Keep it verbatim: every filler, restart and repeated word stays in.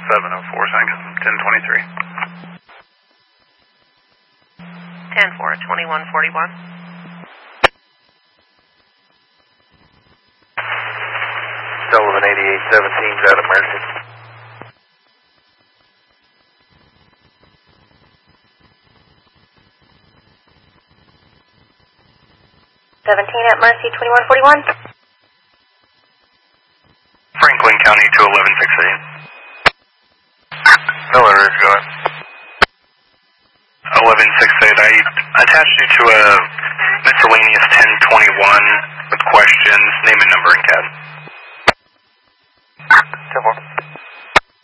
seven oh four, Sangus, ten twenty-three. ten four, twenty-one forty-one. Sullivan eighty-eight seventeen's out of Mercy. seventeen at Mercy, twenty-one forty-one. Franklin County to eleven sixty-eight. Miller is going. eleven sixty-eight, I attached you to a miscellaneous ten twenty-one with questions, name and number and C A D. ten four.